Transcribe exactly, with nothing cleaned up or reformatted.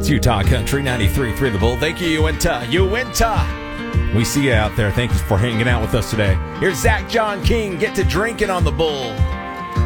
It's Utah Country ninety-three point three The Bull. Thank you, Uinta. Uinta. We see you out there. Thank you for hanging out with us today. Here's Zach John King. Get to drinking on the Bull.